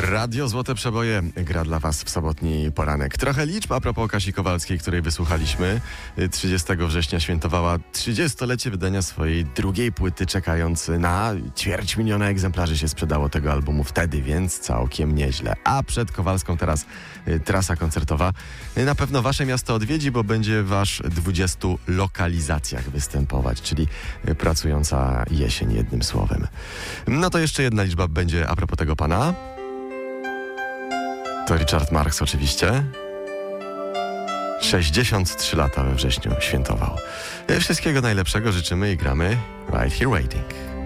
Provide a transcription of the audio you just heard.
Radio Złote Przeboje gra dla Was w sobotni poranek. Trochę liczb a propos Kasi Kowalskiej, której wysłuchaliśmy. 30 września świętowała 30-lecie wydania swojej drugiej płyty, czekając na 250 000 egzemplarzy się sprzedało tego albumu wtedy, więc całkiem nieźle. A przed Kowalską teraz trasa koncertowa. Na pewno Wasze miasto odwiedzi, bo będzie w aż 20 lokalizacjach występować, czyli pracująca jesień jednym słowem. No to jeszcze jedna liczba będzie a propos tego pana. To Richard Marx oczywiście. 63 lata we wrześniu świętował. Wszystkiego najlepszego życzymy i gramy Right Here Waiting.